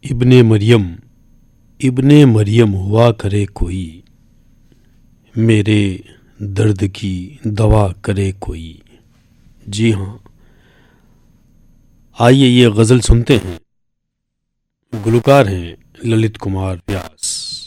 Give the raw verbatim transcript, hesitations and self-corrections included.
इब्ने मरियम इब्ने मरियम हुआ करे कोई, मेरे दर्द की दवा करे कोई। जी हाँ, आइए ये गज़ल सुनते हैं। गुलकार हैं ललित कुमार व्यास।